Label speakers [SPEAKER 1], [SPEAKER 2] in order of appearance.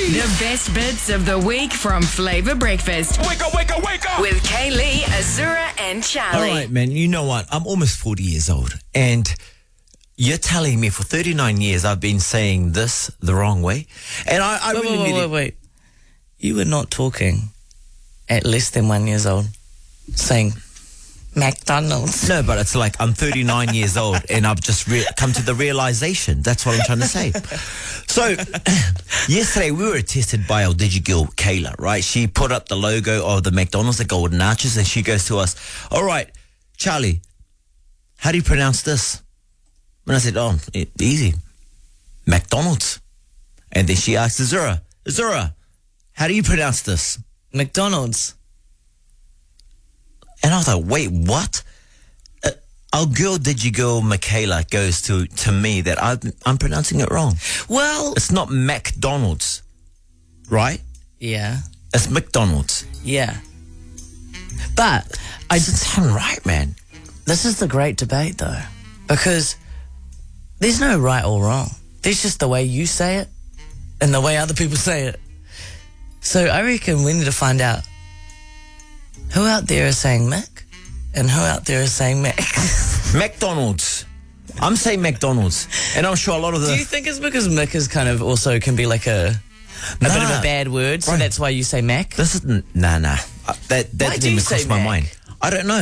[SPEAKER 1] The best bits of the week from Flavor Breakfast.
[SPEAKER 2] Wake up, wake up, wake up!
[SPEAKER 1] With Kaylee, Azura, and Charlie.
[SPEAKER 3] All right, man, you know what? I'm almost 40 years old, and you're telling me for 39 years I've been saying this the wrong way? And I really need it.
[SPEAKER 4] Wait. You were not talking at less than 1 year old saying McDonald's.
[SPEAKER 3] No, but it's like I'm 39 years old and I've just come to the realization. That's what I'm trying to say. So, yesterday we were tested by our DigiGirl, Kayla, right? She put up the logo of the McDonald's, the golden arches, and she goes to us, all right, Charlie, how do you pronounce this? And I said, easy, McDonald's. And then she asked Azura, how do you pronounce this?
[SPEAKER 4] McDonald's.
[SPEAKER 3] And I was like, wait, what? Our girl, DigiGirl, Michaela, goes to me that I'm pronouncing it wrong.
[SPEAKER 4] Well,
[SPEAKER 3] It's not McDonald's, right?
[SPEAKER 4] yeah.
[SPEAKER 3] It's McDonald's.
[SPEAKER 4] Yeah. But
[SPEAKER 3] I didn't sound right, man.
[SPEAKER 4] this is the great debate, though, because there's no right or wrong. There's just the way you say it and the way other people say it. So I reckon we need to find out who out there is saying Mick and who out there is saying Mac.
[SPEAKER 3] McDonald's. I'm saying McDonald's. And I'm sure a lot of the...
[SPEAKER 4] Do you think it's because Mick is kind of also can be like a bit of a bad word, so
[SPEAKER 3] Right.
[SPEAKER 4] that's why you say Mac?
[SPEAKER 3] This isn't... Nah. That
[SPEAKER 4] Why
[SPEAKER 3] didn't
[SPEAKER 4] do you
[SPEAKER 3] even
[SPEAKER 4] say
[SPEAKER 3] cross my
[SPEAKER 4] Mac?
[SPEAKER 3] mind. I don't know.